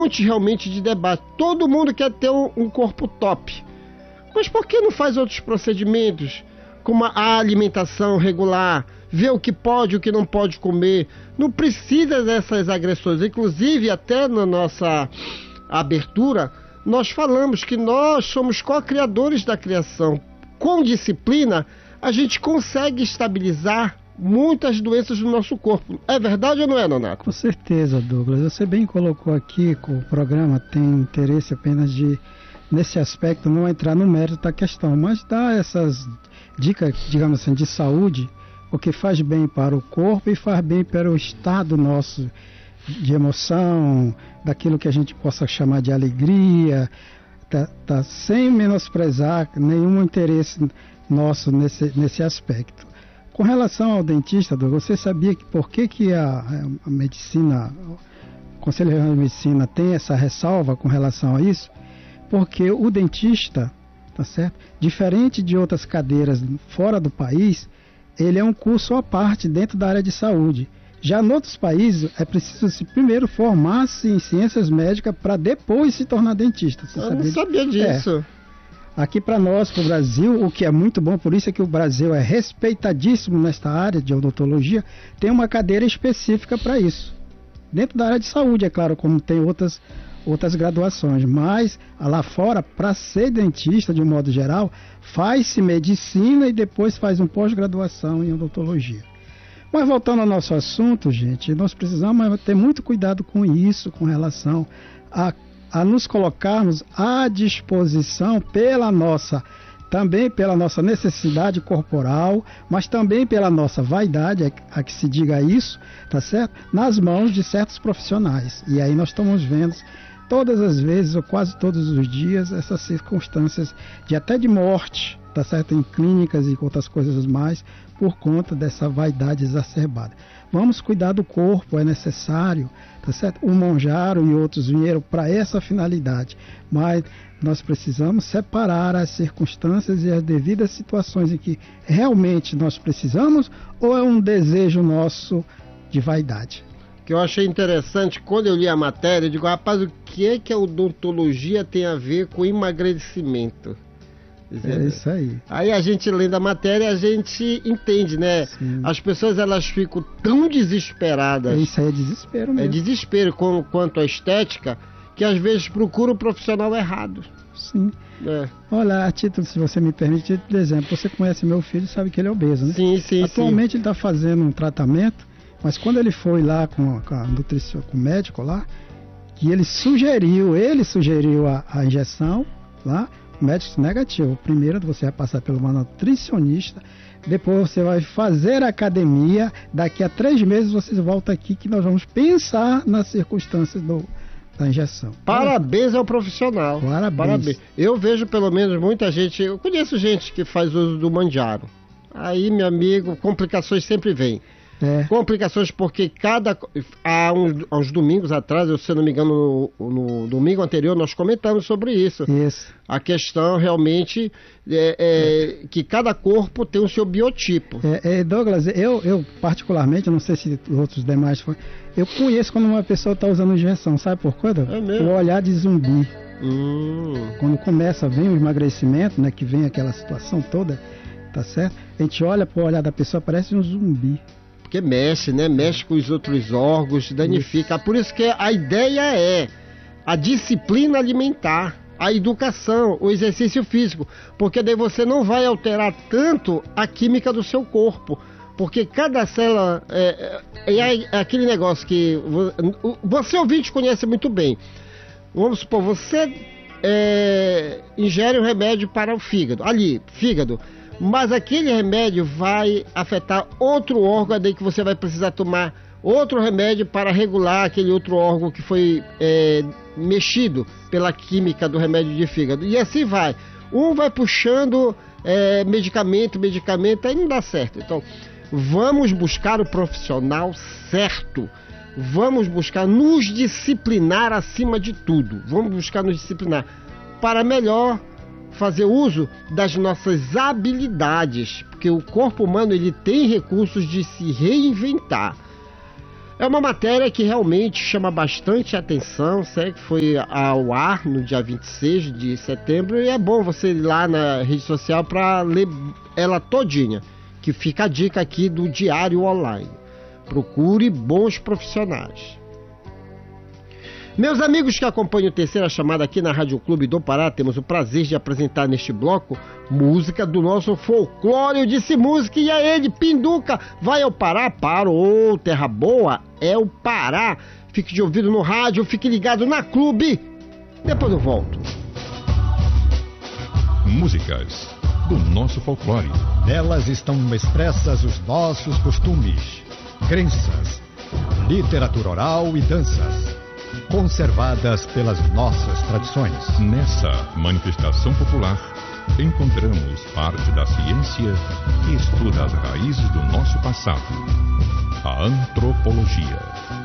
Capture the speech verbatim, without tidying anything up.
fonte realmente de debate. Todo mundo quer ter um, um corpo top. Mas por que não faz outros procedimentos? Como a alimentação regular, ver o que pode e o que não pode comer. Não precisa dessas agressões. Inclusive, até na nossa abertura, nós falamos que nós somos co-criadores da criação. Com disciplina, a gente consegue estabilizar muitas doenças do nosso corpo. É verdade ou não é, Nonato? Com certeza, Douglas. Você bem colocou aqui que o programa tem interesse apenas de, nesse aspecto, não entrar no mérito da questão, mas dar essas dicas, digamos assim, de saúde, porque faz bem para o corpo e faz bem para o estado nosso de emoção, daquilo que a gente possa chamar de alegria, tá, tá, sem menosprezar nenhum interesse nosso nesse, nesse aspecto. Com relação ao dentista, Douglas, você sabia que por que, que a, a medicina, o Conselho Regional de Medicina tem essa ressalva com relação a isso? Porque o dentista, tá certo? Diferente de outras cadeiras fora do país, ele é um curso à parte dentro da área de saúde. Já em outros países, é preciso se primeiro formar-se em ciências médicas para depois se tornar dentista. Você Eu sabia? não sabia disso. É. Aqui para nós, para o Brasil, o que é muito bom, por isso é que o Brasil é respeitadíssimo nesta área de odontologia, tem uma cadeira específica para isso. Dentro da área de saúde, é claro, como tem outras, outras graduações, mas lá fora, para ser dentista, de um modo geral, faz-se medicina e depois faz um pós-graduação em odontologia. Mas voltando ao nosso assunto, gente, nós precisamos ter muito cuidado com isso, com relação a, a nos colocarmos à disposição pela nossa, também pela nossa necessidade corporal, mas também pela nossa vaidade, a que se diga isso, tá certo? Nas mãos de certos profissionais. E aí nós estamos vendo todas as vezes, ou quase todos os dias, essas circunstâncias de até de morte, tá certo? Em clínicas e outras coisas mais, por conta dessa vaidade exacerbada. Vamos cuidar do corpo, é necessário, tá certo? O Monjaro e outros vieram para essa finalidade, mas nós precisamos separar as circunstâncias e as devidas situações em que realmente nós precisamos, ou é um desejo nosso de vaidade. Que eu achei interessante, quando eu li a matéria, eu digo, rapaz, o que é que a odontologia tem a ver com emagrecimento? É isso aí. Aí a gente lendo a matéria, a gente entende, né? Sim. As pessoas, elas ficam tão desesperadas. Isso aí é desespero mesmo. É desespero com, quanto à estética, que às vezes procura o profissional errado. Sim. É. Olha, a título, se você me permite, por exemplo, você conhece meu filho e sabe que ele é obeso, né? Sim, sim, Atualmente sim. ele está fazendo um tratamento, mas quando ele foi lá com, com, a nutricio, com o médico lá, que ele sugeriu, ele sugeriu a, a injeção lá, médico negativo. Primeiro você vai passar pelo uma nutricionista, depois você vai fazer academia, daqui a três meses você volta aqui que nós vamos pensar nas circunstâncias do, da injeção. Parabéns ao profissional. Parabéns. Parabéns. Eu vejo pelo menos muita gente, eu conheço gente que faz uso do Monjaro. Aí, meu amigo, complicações sempre vêm. É. Complicações porque cada... Há uns, há uns domingos atrás, eu, se não me engano, no, no domingo anterior, nós comentamos sobre isso. Isso. A questão realmente é, é, é. que cada corpo tem o seu biotipo. É, é, Douglas, eu, eu particularmente, não sei se os outros demais foram, eu conheço quando uma pessoa está usando injeção, sabe por quê, Douglas? É mesmo? O olhar de zumbi. Hum. Quando começa, vem o emagrecimento, né, que vem aquela situação toda, tá certo? A gente olha pro olhar da pessoa, parece um zumbi. Porque mexe, né? Mexe com os outros órgãos, danifica. Por isso que a ideia é a disciplina alimentar, a educação, o exercício físico. Porque daí você não vai alterar tanto a química do seu corpo. Porque cada célula é, é, é aquele negócio que você ouvinte conhece muito bem. Vamos supor, você é, ingere um remédio para o fígado. Ali, fígado. Mas aquele remédio vai afetar outro órgão, daí que você vai precisar tomar outro remédio para regular aquele outro órgão que foi é, mexido pela química do remédio de fígado. E assim vai. Um vai puxando é, medicamento, medicamento, aí não dá certo. Então, vamos buscar o profissional certo. Vamos buscar nos disciplinar acima de tudo. Vamos buscar nos disciplinar para melhor fazer uso das nossas habilidades, porque o corpo humano ele tem recursos de se reinventar. É uma matéria que realmente chama bastante atenção, sério, que foi ao ar no dia vinte e seis de setembro, e é bom você ir lá na rede social para ler ela todinha, que fica a dica aqui do Diário Online. Procure bons profissionais. Meus amigos que acompanham o Terceira Chamada aqui na Rádio Clube do Pará, temos o prazer de apresentar neste bloco música do nosso folclore. Eu disse música e é ele, Pinduca. Vai ao Pará? Parou. Terra boa é o Pará. Fique de ouvido no rádio, fique ligado na Clube. Depois eu volto. Músicas do nosso folclore. Nelas estão expressas os nossos costumes, crenças, literatura oral e danças, conservadas pelas nossas tradições. Nessa manifestação popular, encontramos parte da ciência que estuda as raízes do nosso passado, a antropologia.